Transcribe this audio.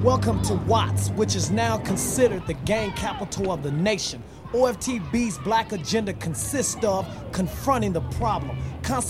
Welcome to Watts, which is now considered the gang capital of the nation. OFTB's black agenda consists of confronting the problem,